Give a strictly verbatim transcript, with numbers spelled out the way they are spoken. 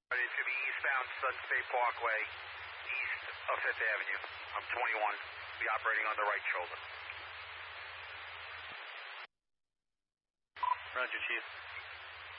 It's going to be eastbound Sun State Parkway, east of Fifth Avenue. I'm twenty-one. Be operating on the right shoulder. Roger, Chief.